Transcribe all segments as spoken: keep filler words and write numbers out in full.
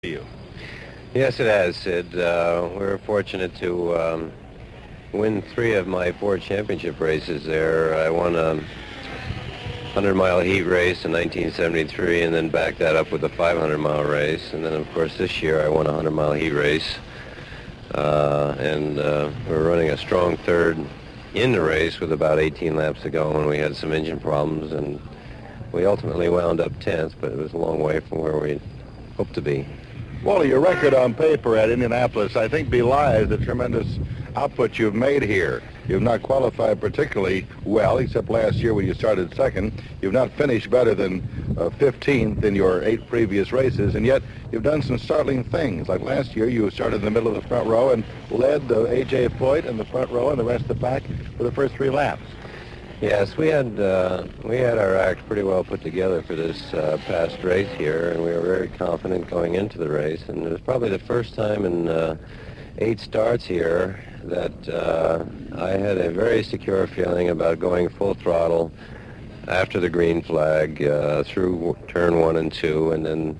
you. Yes, it has, Sid. Uh, we were fortunate to um, win three of my four championship races there. I won a hundred-mile heat race in nineteen seventy-three and then backed that up with a five hundred mile race. And then, of course, this year I won a hundred-mile heat race. Uh, and uh, we were running a strong third in the race with about eighteen laps to go when we had some engine problems. And we ultimately wound up tenth, but it was a long way from where we hoped to be. Wally, your record on paper at Indianapolis, I think, belies the tremendous output you've made here. You've not qualified particularly well, except last year when you started second. You've not finished better than uh, fifteenth in your eight previous races, and yet you've done some startling things. Like last year, you started in the middle of the front row and led uh, A J Foyt in the front row and the rest of the pack for the first three laps. Yes, we had uh, we had our act pretty well put together for this uh, past race here, and we were very confident going into the race. And it was probably the first time in uh, eight starts here that uh, I had a very secure feeling about going full throttle after the green flag uh, through turn one and two, and then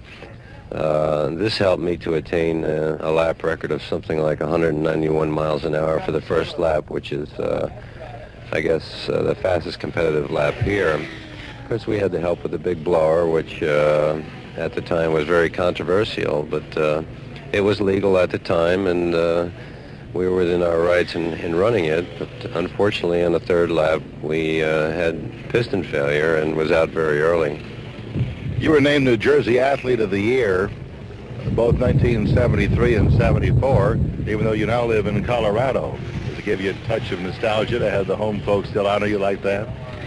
uh, this helped me to attain a, a lap record of something like one hundred ninety-one miles an hour for the first lap, which is Uh, I guess, uh, the fastest competitive lap here. Of course, we had the help with the big blower, which uh, at the time was very controversial, but uh, it was legal at the time, and uh, we were within our rights in, in running it. But unfortunately, on the third lap, we uh, had piston failure and was out very early. You were named New Jersey Athlete of the Year, both nineteen seventy-three and seventy-four, even though you now live in Colorado. To give you a touch of nostalgia to have the home folks still honor you like that?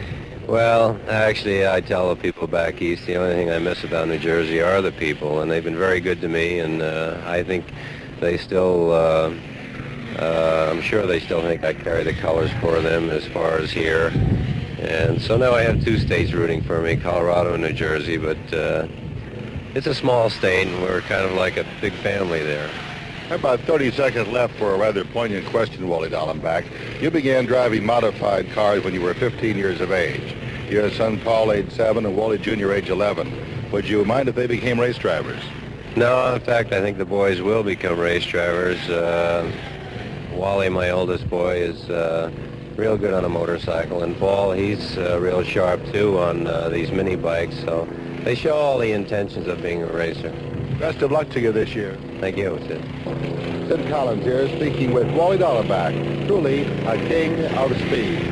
Well, actually, I tell the people back east the only thing I miss about New Jersey are the people, and they've been very good to me, and uh, I think they still, uh, uh, I'm sure they still think I carry the colors for them as far as here. And so now I have two states rooting for me, Colorado and New Jersey, but uh, it's a small state, and we're kind of like a big family there. About thirty seconds left for a rather poignant question, Wally Dallenbach. You began driving modified cars when you were fifteen years of age. Your son Paul, age seven, and Wally Junior, age eleven. Would you mind if they became race drivers? No, in fact, I think the boys will become race drivers. Uh, Wally, my oldest boy, is uh, real good on a motorcycle, and Paul, he's uh, real sharp, too, on uh, these mini bikes, so they show all the intentions of being a racer. Best of luck to you this year. Thank you, Sid. Sid Collins here, speaking with Wally Dallenbach, truly a king of speed.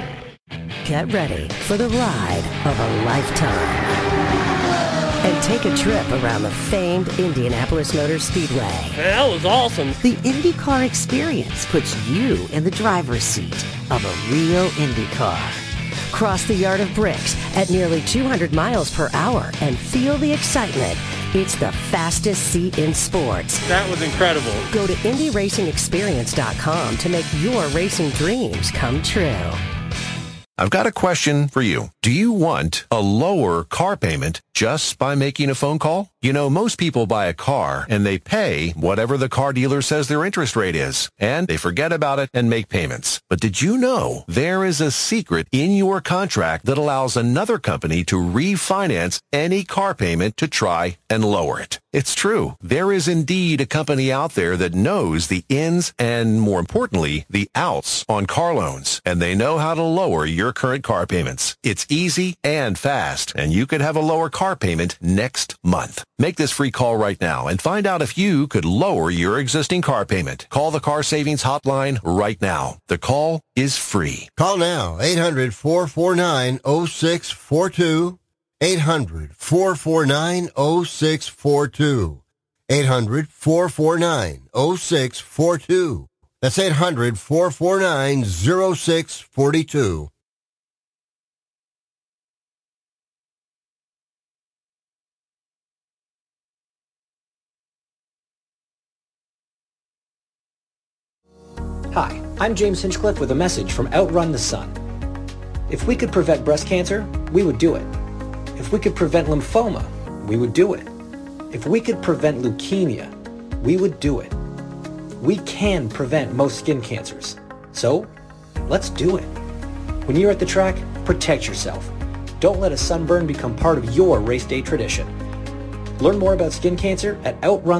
Get ready for the ride of a lifetime. And take a trip around the famed Indianapolis Motor Speedway. That was awesome. The IndyCar experience puts you in the driver's seat of a real Indy car. Cross the Yard of Bricks at nearly two hundred miles per hour and feel the excitement. It's the fastest seat in sports. That was incredible. Go to Indy Racing Experience dot com to make your racing dreams come true. I've got a question for you. Do you want a lower car payment just by making a phone call? You know, most people buy a car and they pay whatever the car dealer says their interest rate is, and they forget about it and make payments. But did you know there is a secret in your contract that allows another company to refinance any car payment to try and lower it? It's true. There is indeed a company out there that knows the ins and, more importantly, the outs on car loans, and they know how to lower your current car payments. It's easy and fast, and you could have a lower car payment next month. Make this free call right now and find out if you could lower your existing car payment. Call the Car Savings Hotline right now. The call is free. Call now, eight hundred, four four nine, oh six four two. eight hundred, four four nine, oh six four two. eight hundred, four four nine, oh six four two. That's eight hundred, four four nine, oh six four two. Hi, I'm James Hinchcliffe with a message from Outrun the Sun. If we could prevent breast cancer, we would do it. If we could prevent lymphoma, we would do it. If we could prevent leukemia, we would do it. We can prevent most skin cancers. So, let's do it. When you're at the track, protect yourself. Don't let a sunburn become part of your race day tradition. Learn more about skin cancer at outrun